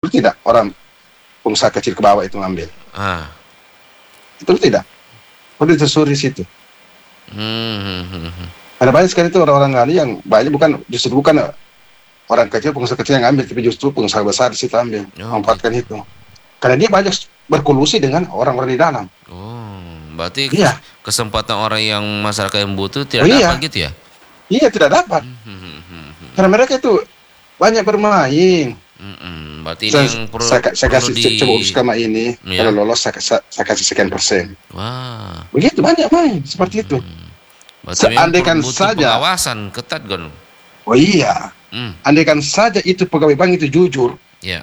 tidak orang pengusaha kecil ke bawah itu ngambil? Betul tidak? Perlu ditelusuri situ. Ada banyak sekali itu orang-orang kali yang banyak justru bukan orang kecil, pengusaha kecil yang ambil, tapi justru pengusaha besar di situ ambil, memanfaatkan itu. Karena dia banyak berkolusi dengan orang-orang di dalam. Berarti iya. Kesempatan orang yang masyarakat yang butuh tidak dapat gitu ya? Iya, tidak dapat. Karena mereka itu banyak bermain. Berarti ini yang perlu saya kasih coba skema ini, kalau lolos saya kasih sekian persen. Wah. Begitu banyak main seperti itu. Seandaikan saja pengawasan ketat kan. Oh iya. Andaikan saja itu pegawai bank itu jujur. Ya.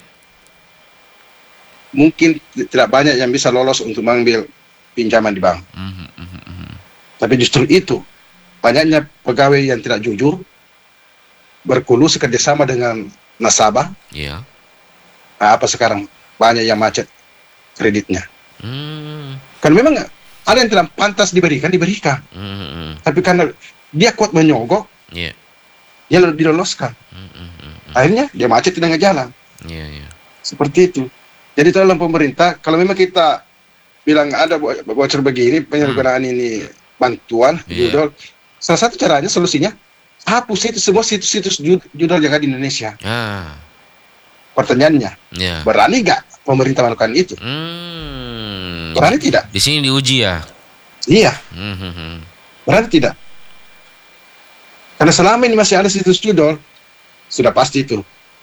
Mungkin tidak banyak yang bisa lolos untuk mengambil pinjaman di bank. Tapi justru itu banyaknya pegawai yang tidak jujur, berkolusi kerjasama dengan nasabah. Iya. Nah, apa sekarang banyak yang macet kreditnya. Kan memang ada yang tidak pantas diberikan. Tapi karena dia kuat menyogok, dia diloloskan. Akhirnya dia macet di tengah jalan. Seperti itu. Jadi dalam pemerintah, kalau memang kita bilang ada bocor begini, penyalahgunaan ini bantuan, judul, salah satu caranya, solusinya, hapus itu semua situs-situs judul yang ada di Indonesia. Pertanyaannya, berani nggak pemerintah melakukan itu? Berani tidak? Di sini diuji ya? Iya. Berani tidak? Karena selama ini masih ada situs judul, sudah pasti itu.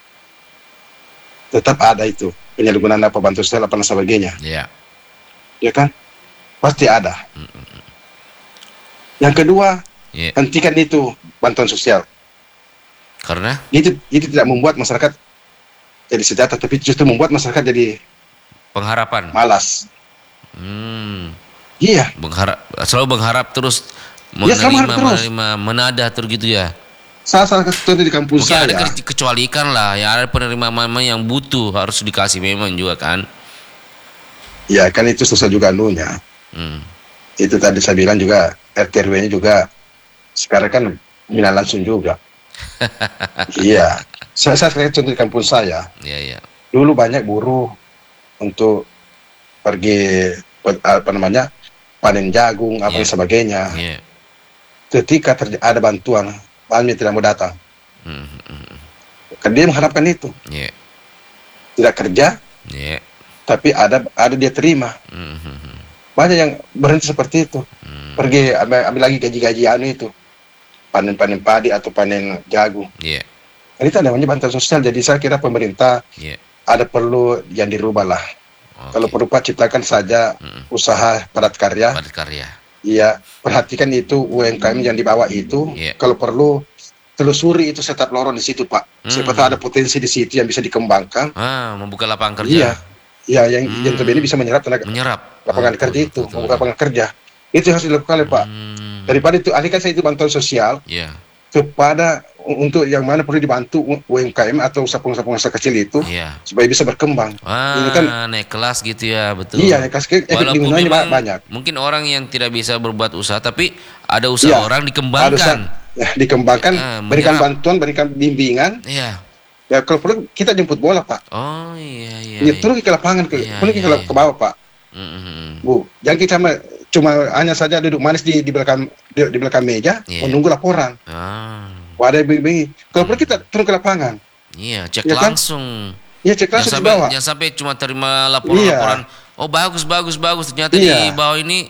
Tetap ada itu penyalahgunaan apa bantuan sosial apa dan sebagainya. Ya kan? Pasti ada. Yang kedua, hentikan itu bantuan sosial. Karena itu tidak membuat masyarakat jadi sejahtera, tapi justru membuat masyarakat jadi pengharapan, malas. Iya. Selalu berharap terus menerima menada terus gitu ya. Salah satu di kampus saya. Mungkin ada kecualikan lah, ya ada penerima mama yang butuh harus dikasih memang juga kan. Ya kan itu susah juga anunya. Itu tadi saya bilang juga RT RW-nya juga sekarang kan minat langsung juga. Iya. Saya contoh di kampus saya. Dulu banyak buruh untuk pergi panen jagung apa dan sebagainya. Ketika ada bantuan, banyak tidak mau datang. Karena dia mengharapkan itu. Tidak kerja, tapi ada dia terima. Banyak yang berhenti seperti itu. Pergi ambil lagi gaji-gaji itu, panen padi atau panen jagung. Ini namanya bantuan sosial. Jadi saya kira pemerintah ada perlu yang dirubah lah. Kalau perlu ciptakan saja usaha padat karya. Iya, perhatikan itu UMKM yang di bawah itu. Kalau perlu telusuri itu setiap lorong di situ, Pak. Siapa tahu ada potensi di situ yang bisa dikembangkan. Membuka lapangan kerja. Iya, yang terbentuk bisa menyerap lapangan kerja itu, membuka lapangan kerja. Itu harus dilakukan, Pak. Daripada itu, alihkan saya itu bantuan sosial kepada untuk yang mana perlu dibantu UMKM atau usaha-pengusaha kecil itu supaya bisa berkembang. Ini kan naik kelas gitu ya, betul. Iya, naik kelas, efek lingkungannya banyak. Mungkin orang yang tidak bisa berbuat usaha, tapi ada usaha orang dikembangkan. Dikembangkan, berikan bantuan, berikan bimbingan. Ya kalau perlu kita jemput bola, Pak. Turun ke lapangan, turun ke bawah, Pak. Bu, jangan kita cuma hanya saja duduk manis di belakang meja menunggu laporan. Wadah bimbing. Kalau perlu kita turun ke lapangan. Cek langsung. Cek langsung di bawah. Jangan sampai cuma terima laporan. Oh bagus. Ternyata di bawah ini.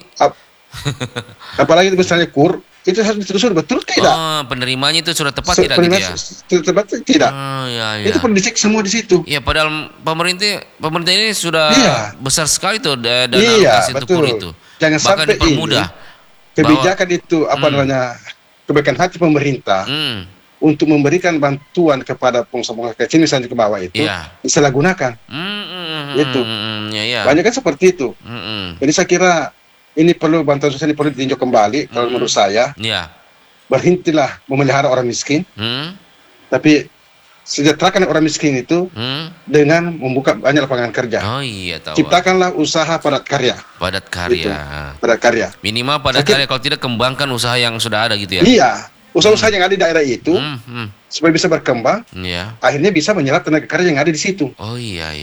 Apalagi misalnya itu harus ditelusuri betul tidak? Penerimanya itu sudah tepat tidak gitu ya? Tepat tidak. Itu perlu dicek semua di situ. Iya, padahal pemerintah ini sudah besar sekali tuh dana alokasi untuk KUR itu. Jangan bahkan sampai dipermudah. Kebijakan itu kebaikan hati pemerintah untuk memberikan bantuan kepada pengusaha kecil misalnya ke bawah itu disalahgunakan. Itu. Banyak kan seperti itu. Jadi saya kira ini perlu bantuan sosial ini perlu ditinjau kembali. Kalau menurut saya, berhentilah memelihara orang miskin, tapi sejahterakan orang miskin itu dengan membuka banyak lapangan kerja. Ciptakanlah usaha padat karya. Padat karya. Minimal padat karya. Kalau tidak, kembangkan usaha yang sudah ada gitu ya. Iya, usaha-usaha yang ada di daerah itu supaya bisa berkembang. Akhirnya bisa menyerap tenaga kerja yang ada di situ.